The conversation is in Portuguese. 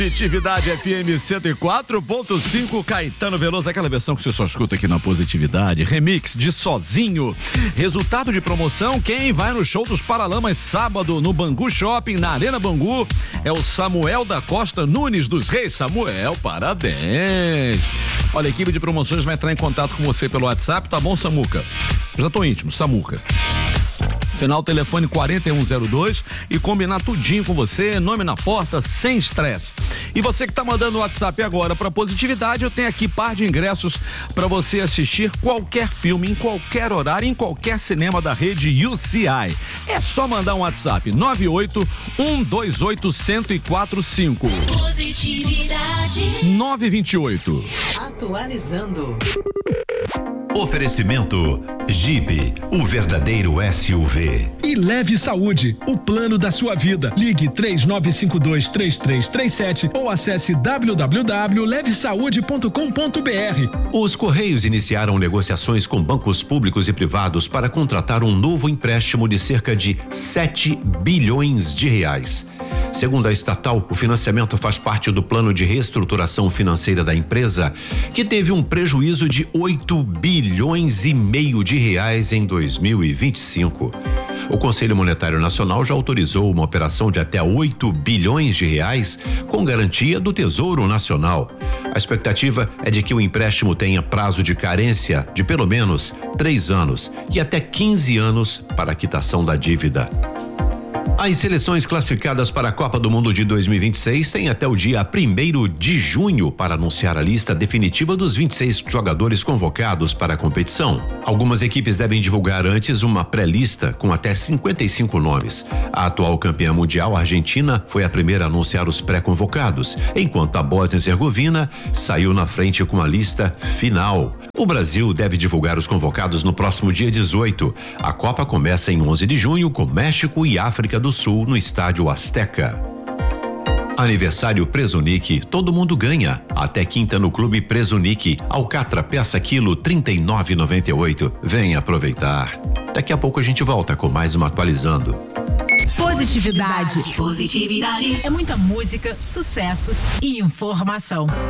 Positividade FM 104.5, Caetano Veloso, aquela versão que você só escuta aqui na Positividade, remix de Sozinho. Resultado de promoção, quem vai no show dos Paralamas sábado no Bangu Shopping, na Arena Bangu, é o Samuel da Costa Nunes dos Reis. Samuel, parabéns. Olha, a equipe de promoções vai entrar em contato com você pelo WhatsApp, tá bom, Samuca? Já tô íntimo, Samuca. Final telefone 4102 e combinar tudinho com você, nome na porta, sem estresse. E você que tá mandando o WhatsApp agora pra Positividade, eu tenho aqui par de ingressos pra você assistir qualquer filme, em qualquer horário, em qualquer cinema da rede UCI. É só mandar um WhatsApp, 98-128-1045. Positividade 928. Atualizando. Oferecimento Jeep, o verdadeiro SUV. E Leve Saúde, o plano da sua vida. Ligue 3952-3337 ou acesse www.levesaude.com.br. Os Correios iniciaram negociações com bancos públicos e privados para contratar um novo empréstimo de cerca de 7 bilhões de reais. Segundo a estatal, o financiamento faz parte do plano de reestruturação financeira da empresa, que teve um prejuízo de 8 bilhões e meio de reais em 2025. O Conselho Monetário Nacional já autorizou uma operação de até 8 bilhões de reais com garantia do Tesouro Nacional. A expectativa é de que o empréstimo tenha prazo de carência de pelo menos 3 anos e até 15 anos para a quitação da dívida. As seleções classificadas para a Copa do Mundo de 2026 têm até o dia 1º de junho para anunciar a lista definitiva dos 26 jogadores convocados para a competição. Algumas equipes devem divulgar antes uma pré-lista com até 55 nomes. A atual campeã mundial, a Argentina, foi a primeira a anunciar os pré-convocados, enquanto a Bósnia-Herzegovina saiu na frente com a lista final. O Brasil deve divulgar os convocados no próximo dia 18. A Copa começa em 11 de junho com México e África do Sul no estádio Azteca. Aniversário Presunic, todo mundo ganha. Até quinta no Clube Presunic. Alcatra peça quilo 39,98. Venha aproveitar. Daqui a pouco a gente volta com mais uma Atualizando. Positividade. Positividade É muita música, sucessos e informação.